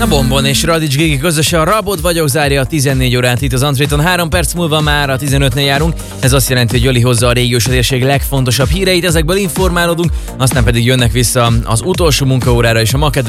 A Bombon és Radics Gigi közösen a Rabot vagyok zárja a 14 órát itt az Antréton. 3 perc múlva már a 15-nél járunk. Ez azt jelenti, hogy Joli hozza a régiós térség legfontosabb híreit, ezekből informálódunk, aztán pedig jönnek vissza az utolsó munkaórára és a ma